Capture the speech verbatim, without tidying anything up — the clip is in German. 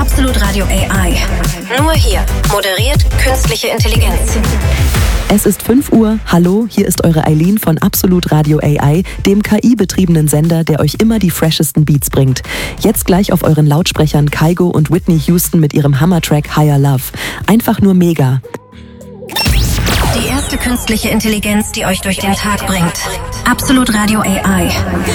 Absolut Radio A I. Nur hier. Moderiert künstliche Intelligenz. Es ist fünf Uhr. Hallo, hier ist eure Eileen von Absolut Radio A I, dem K I-betriebenen Sender, der euch immer die freshesten Beats bringt. Jetzt gleich auf euren Lautsprechern Kygo und Whitney Houston mit ihrem Hammertrack Higher Love. Einfach nur mega. Die erste künstliche Intelligenz, die euch durch den Tag bringt. Absolut Radio A I.